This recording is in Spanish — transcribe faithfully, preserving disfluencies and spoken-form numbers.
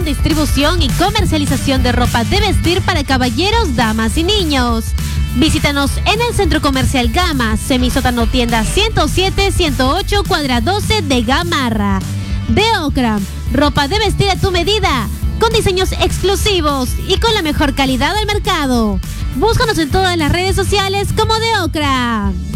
Fabricación, distribución y comercialización de ropa de vestir para caballeros, damas y niños. Visítanos en el Centro Comercial Gama, Semisótano Tienda ciento siete, ciento ocho, cuadra doce de Gamarra. Deocram, ropa de vestir a tu medida, con diseños exclusivos y con la mejor calidad del mercado. Búscanos en todas las redes sociales como Deocram.